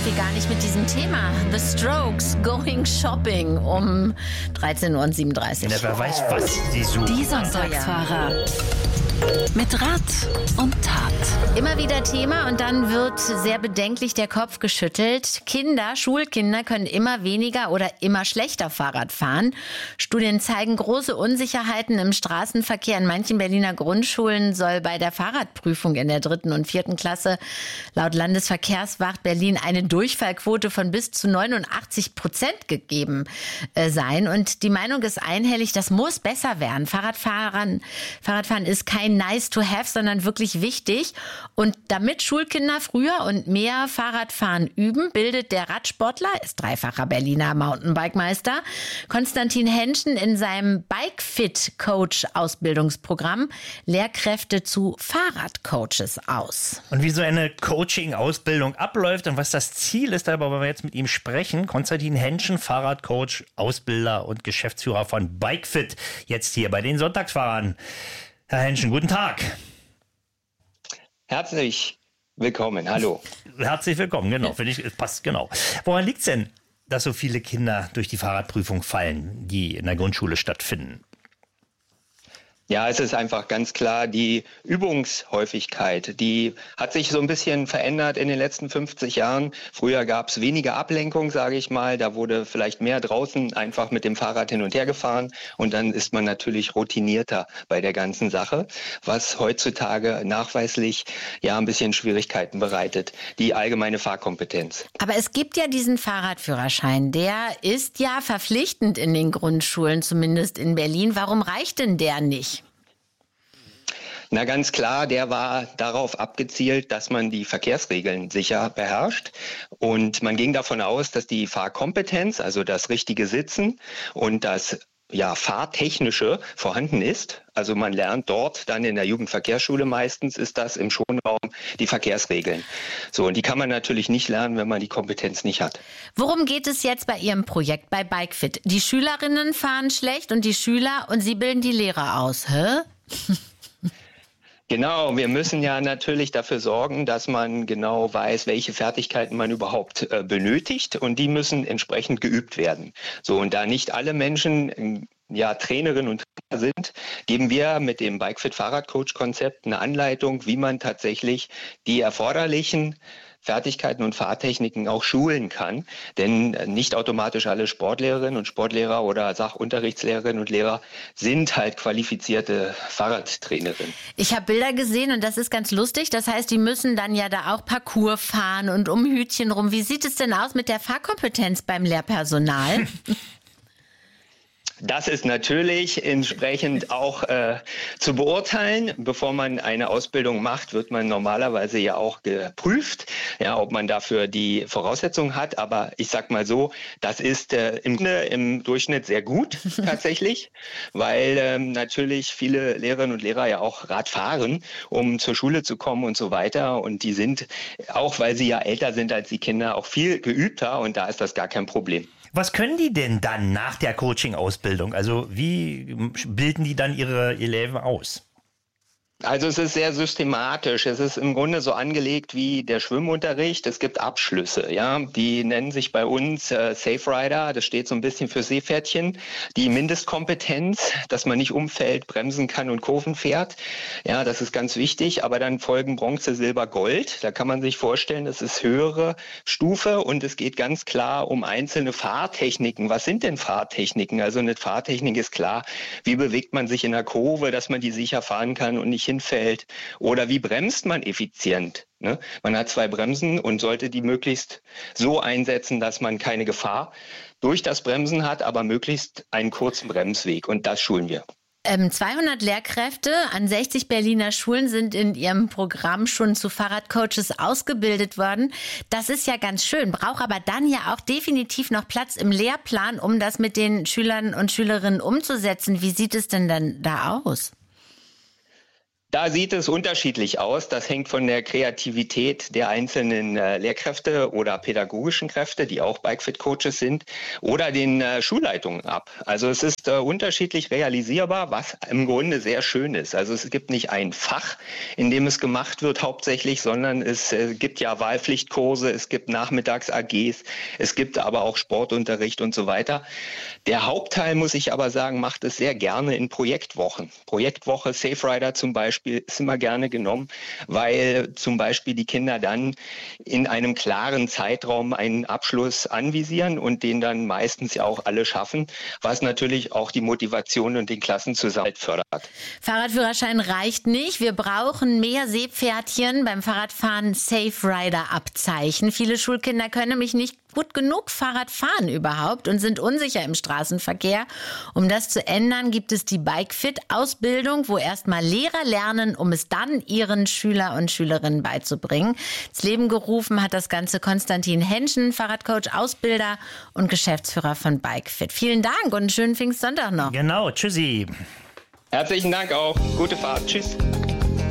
irgendwie gar nicht mit diesem Thema. The Strokes, Going Shopping um 13:37 Uhr. Ja, wer weiß, was sie suchen. Die Sonntagsfahrer. Mit Rat und Tat. Immer wieder Thema und dann wird sehr bedenklich der Kopf geschüttelt. Schulkinder können immer weniger oder immer schlechter Fahrrad fahren. Studien zeigen große Unsicherheiten im Straßenverkehr. In manchen Berliner Grundschulen soll bei der Fahrradprüfung in der 3. und 4. Klasse laut Landesverkehrswacht Berlin eine Durchfallquote von bis zu 89% gegeben sein. Und die Meinung ist einhellig, das muss besser werden. Fahrradfahren ist kein nice to have, sondern wirklich wichtig. Und damit Schulkinder früher und mehr Fahrradfahren üben, bildet der Radsportler, ist dreifacher Berliner Mountainbike-Meister, Konstantin Henschen in seinem Bike-Fit-Coach-Ausbildungsprogramm Lehrkräfte zu Fahrradcoaches aus. Und wie so eine Coaching-Ausbildung abläuft und was das Ziel ist, darüber wollen wir jetzt mit ihm sprechen. Konstantin Henschen, Fahrradcoach, Ausbilder und Geschäftsführer von BikeFit, jetzt hier bei den Sonntagsfahrern. Herr Henschen, guten Tag. Herzlich willkommen, hallo. Herzlich willkommen, genau, finde ich, passt genau. Woran liegt es denn, dass so viele Kinder durch die Fahrradprüfung fallen, die in der Grundschule stattfinden? Ja, es ist einfach ganz klar, die Übungshäufigkeit, die hat sich so ein bisschen verändert in den letzten 50 Jahren. Früher gab es weniger Ablenkung, sage ich mal. Da wurde vielleicht mehr draußen einfach mit dem Fahrrad hin und her gefahren. Und dann ist man natürlich routinierter bei der ganzen Sache, was heutzutage nachweislich ja ein bisschen Schwierigkeiten bereitet. Die allgemeine Fahrkompetenz. Aber es gibt ja diesen Fahrradführerschein. Der ist ja verpflichtend in den Grundschulen, zumindest in Berlin. Warum reicht denn der nicht? Na ganz klar, der war darauf abgezielt, dass man die Verkehrsregeln sicher beherrscht. Und man ging davon aus, dass die Fahrkompetenz, also das richtige Sitzen und das Fahrtechnische vorhanden ist. Also man lernt dort dann in der Jugendverkehrsschule meistens, ist das im Schonraum die Verkehrsregeln. So, und die kann man natürlich nicht lernen, wenn man die Kompetenz nicht hat. Worum geht es jetzt bei Ihrem Projekt bei BikeFit? Die Schülerinnen fahren schlecht und die Schüler und Sie bilden die Lehrer aus, hä? Genau, wir müssen ja natürlich dafür sorgen, dass man genau weiß, welche Fertigkeiten man überhaupt benötigt, und die müssen entsprechend geübt werden. So, und da nicht alle Menschen Trainerinnen und Trainer sind, geben wir mit dem BikeFit Fahrradcoach-Konzept eine Anleitung, wie man tatsächlich die erforderlichen Fertigkeiten und Fahrtechniken auch schulen kann. Denn nicht automatisch alle Sportlehrerinnen und Sportlehrer oder Sachunterrichtslehrerinnen und Lehrer sind halt qualifizierte Fahrradtrainerinnen. Ich habe Bilder gesehen und das ist ganz lustig. Das heißt, die müssen dann ja da auch Parcours fahren und um Hütchen rum. Wie sieht es denn aus mit der Fahrkompetenz beim Lehrpersonal? Das ist natürlich entsprechend auch zu beurteilen. Bevor man eine Ausbildung macht, wird man normalerweise ja auch geprüft, ob man dafür die Voraussetzungen hat. Aber ich sag mal so, das ist im Durchschnitt sehr gut tatsächlich, weil natürlich viele Lehrerinnen und Lehrer ja auch Rad fahren, um zur Schule zu kommen und so weiter. Und die sind, auch weil sie ja älter sind als die Kinder, auch viel geübter, und da ist das gar kein Problem. Was können die denn dann nach der Coaching-Ausbildung? Also wie bilden die dann ihre Eleven aus? Also es ist sehr systematisch. Es ist im Grunde so angelegt wie der Schwimmunterricht. Es gibt Abschlüsse, die nennen sich bei uns Safe Rider. Das steht so ein bisschen für Seepferdchen. Die Mindestkompetenz, dass man nicht umfällt, bremsen kann und Kurven fährt. Ja, das ist ganz wichtig. Aber dann folgen Bronze, Silber, Gold. Da kann man sich vorstellen, das ist höhere Stufe, und es geht ganz klar um einzelne Fahrtechniken. Was sind denn Fahrtechniken? Also eine Fahrtechnik ist klar, wie bewegt man sich in der Kurve, dass man die sicher fahren kann und nicht hinfällt, oder wie bremst man effizient. Ne? Man hat 2 Bremsen und sollte die möglichst so einsetzen, dass man keine Gefahr durch das Bremsen hat, aber möglichst einen kurzen Bremsweg, und das schulen wir. 200 Lehrkräfte an 60 Berliner Schulen sind in ihrem Programm schon zu Fahrradcoaches ausgebildet worden. Das ist ja ganz schön, braucht aber dann ja auch definitiv noch Platz im Lehrplan, um das mit den Schülern und Schülerinnen umzusetzen. Wie sieht es denn dann da aus? Da sieht es unterschiedlich aus. Das hängt von der Kreativität der einzelnen Lehrkräfte oder pädagogischen Kräfte, die auch Bikefit-Coaches sind, oder den Schulleitungen ab. Also es ist unterschiedlich realisierbar, was im Grunde sehr schön ist. Also es gibt nicht ein Fach, in dem es gemacht wird hauptsächlich, sondern es gibt ja Wahlpflichtkurse, es gibt Nachmittags-AGs, es gibt aber auch Sportunterricht und so weiter. Der Hauptteil, muss ich aber sagen, macht es sehr gerne in Projektwochen. Projektwoche Safe Rider zum Beispiel ist immer gerne genommen, weil zum Beispiel die Kinder dann in einem klaren Zeitraum einen Abschluss anvisieren und den dann meistens ja auch alle schaffen, was natürlich auch die Motivation und den Klassenzusammenhalt fördert. Fahrradführerschein reicht nicht. Wir brauchen mehr Seepferdchen beim Fahrradfahren Safe Rider Abzeichen. Viele Schulkinder können nämlich nicht gut genug Fahrrad fahren überhaupt und sind unsicher im Straßenverkehr. Um das zu ändern, gibt es die Bikefit-Ausbildung, wo erstmal Lehrer lernen, um es dann ihren Schüler und Schülerinnen beizubringen. Ins Leben gerufen hat das Ganze Konstantin Henschen, Fahrradcoach, Ausbilder und Geschäftsführer von Bikefit. Vielen Dank und einen schönen Pfingstsonntag noch. Genau, tschüssi. Herzlichen Dank auch. Gute Fahrt. Tschüss.